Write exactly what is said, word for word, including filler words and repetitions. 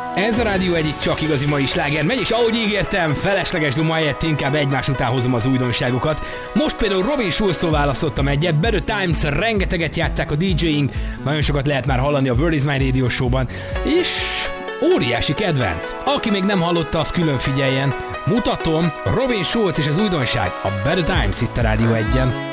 Ez a Rádió egyik csak igazi mai sláger megy, és ahogy ígértem, felesleges duma helyett inkább egymás után hozom az újdonságokat. Most például Robin Schulztól választottam egyet, Better Times, rengeteget játsszák a dé jéink, nagyon sokat lehet már hallani a World is My Radio Show-ban, és óriási kedvenc. Aki még nem hallotta, az külön figyeljen. Mutatom, Robin Schulz és az újdonság, a Better Times itt a Rádió egyen.